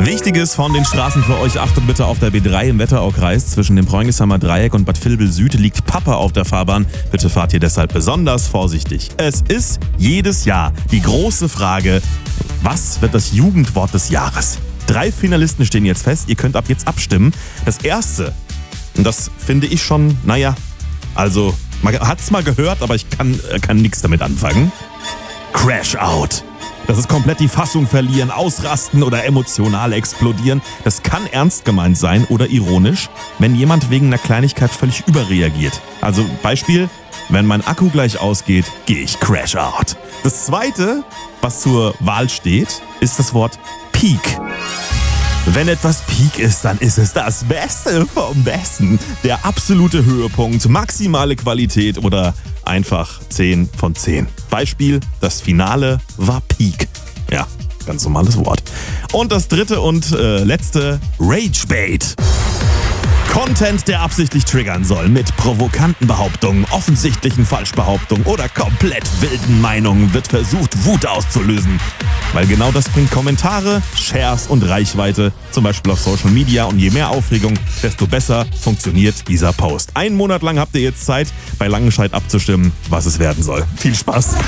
Wichtiges von den Straßen für euch. Achtet bitte auf der B3 im Wetteraukreis. Zwischen dem Bräunisheimer Dreieck und Bad Vilbel Süd liegt Pappe auf der Fahrbahn. Bitte fahrt hier deshalb besonders vorsichtig. Es ist jedes Jahr die große Frage, was wird das Jugendwort des Jahres? 3 Finalisten stehen jetzt fest. Ihr könnt ab jetzt abstimmen. Das erste, und das finde ich schon, also man hat es mal gehört, aber ich kann nichts damit anfangen. Crash Out. Das ist komplett die Fassung verlieren, ausrasten oder emotional explodieren. Das kann ernst gemeint sein oder ironisch, wenn jemand wegen einer Kleinigkeit völlig überreagiert. Also Beispiel, wenn mein Akku gleich ausgeht, gehe ich Crash Out. Das zweite, was zur Wahl steht, ist das Wort Peak. Wenn etwas Peak ist, dann ist es das Beste vom Besten. Der absolute Höhepunkt, maximale Qualität oder einfach 10 von 10. Beispiel, das Finale war Peak. Ja, ganz normales Wort. Und das dritte und letzte, Ragebait. Content, der absichtlich triggern soll, mit provokanten Behauptungen, offensichtlichen Falschbehauptungen oder komplett wilden Meinungen wird versucht, Wut auszulösen. Weil genau das bringt Kommentare, Shares und Reichweite, zum Beispiel auf Social Media. Und je mehr Aufregung, desto besser funktioniert dieser Post. 1 Monat lang habt ihr jetzt Zeit, bei Langenscheidt abzustimmen, was es werden soll. Viel Spaß!